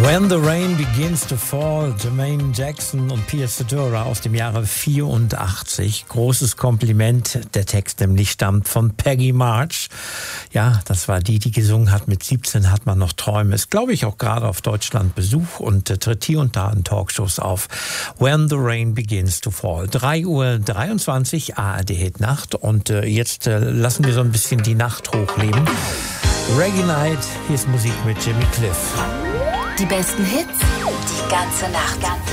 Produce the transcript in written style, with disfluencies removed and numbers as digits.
When the Rain Begins to Fall, Jermaine Jackson und Pia Zadora aus dem Jahre 84. Großes Kompliment. Der Text nämlich stammt von Peggy March. Ja, das war die gesungen hat. Mit 17 hat man noch Träume. Ist, glaube ich, auch gerade auf Deutschland Besuch und tritt hier und da in Talkshows auf. When the Rain Begins to Fall. 3:23 Uhr, ARD Hit Nacht. Und jetzt lassen wir so ein bisschen die Nacht hochleben. Reggae Night, hier ist Musik mit Jimmy Cliff. Die besten Hits, die ganze Nacht.